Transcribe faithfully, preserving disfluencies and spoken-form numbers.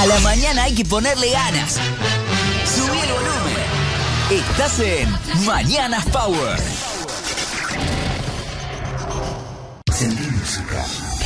la mañana hay que ponerle ganas. Subí el volumen. Estás en Mañanas Power. Sentí música.